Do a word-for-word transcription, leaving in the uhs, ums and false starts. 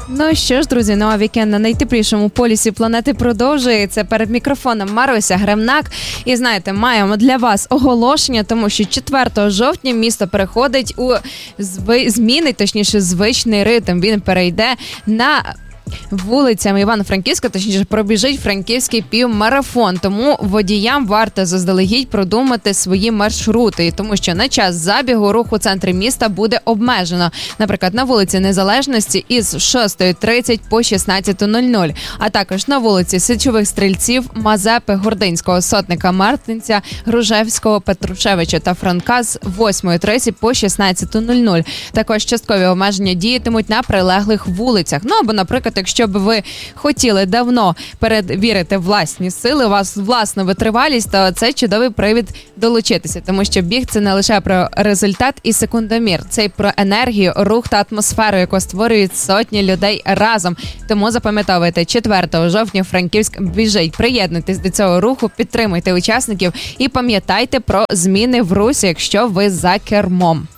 Ну що ж, друзі, ну а вікенд на найтеплішому полюсі планети продовжується. Перед мікрофоном Маруся Гремнак. І знаєте, маємо для вас оголошення, тому що четвертого жовтня місто переходить у зви... зміни, точніше, звичний ритм. Він перейде на вулицями Івано-Франківська, точніше, пробіжить франківський півмарафон. Тому водіям варто заздалегідь продумати свої маршрути, тому що на час забігу рух у центрі міста буде обмежено. Наприклад, на вулиці Незалежності із шостої тридцять по шістнадцята нуль нуль, а також на вулиці Січових Стрільців, Мазепи, Гординського, Сотника, Мартинця, Гружевського, Петрушевича та Франка з восьмої тридцять по шістнадцята нуль нуль. Також часткові обмеження діятимуть на прилеглих вулицях. Ну або, наприклад, якщо б ви хотіли давно перевірити власні сили, у вас власна витривалість, то це чудовий привід долучитися. Тому що біг – це не лише про результат і секундомір. Це й про енергію, рух та атмосферу, яку створюють сотні людей разом. Тому запам'ятовуйте, четвертого жовтня Франківськ біжить. Приєднуйтесь до цього руху, підтримуйте учасників і пам'ятайте про зміни в русі, якщо ви за кермом.